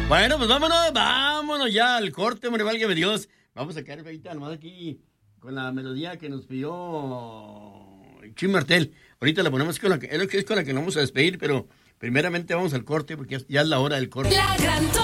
Bueno, pues vámonos ya al corte, hombre, válgame Dios. Vamos a caer ahorita nomás aquí con la melodía que nos pidió Chim Martel. Ahorita la ponemos con la que es con la que nos vamos a despedir, pero primeramente vamos al corte porque ya es la hora del corte. La gran